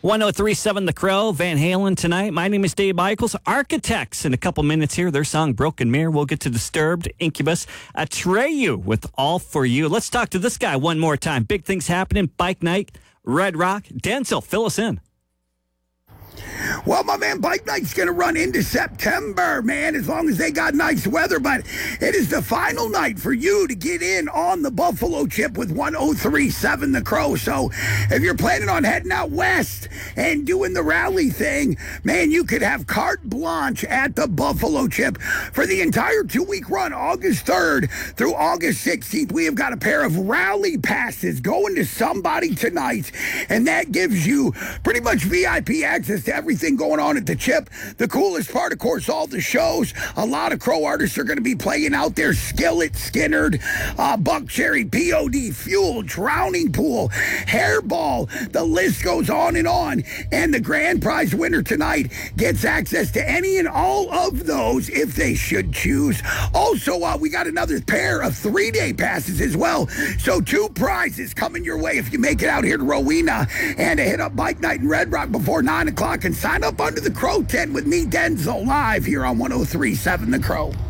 1037 The Crow, Van Halen tonight. My name is Dave Michaels. Architects in a couple minutes here. Their song Broken Mirror. We'll get to Disturbed, Incubus, Atreyu with All For You. Let's talk to this guy one more time. Big things happening. Bike night, Red Rock. Denzel, fill us in. Well, my man, Bike Night's going to run into September, man, as long as they got nice weather. But it is the final night for you to get in on the Buffalo Chip with 1037 The Crow. So if you're planning on heading out west and doing the rally thing, man, you could have carte blanche at the Buffalo Chip for the entire 2-week run, August 3rd through August 16th. We have got a pair of rally passes going to somebody tonight, and that gives you pretty much VIP access to everything going on at the Chip. The coolest part, of course, all the shows. A lot of Crow artists are going to be playing out there. Skillet, Skinnerd, Buckcherry, POD, Fuel, Drowning Pool, Hairball. The list goes on. And the grand prize winner tonight gets access to any and all of those if they should choose. Also, we got another pair of 3-day passes as well. So 2 prizes coming your way if you make it out here to Rowena and hit up Bike Night in Red Rock before 9 o'clock and sign up under the Crow tent with me, Denzel, live here on 1037 The Crow.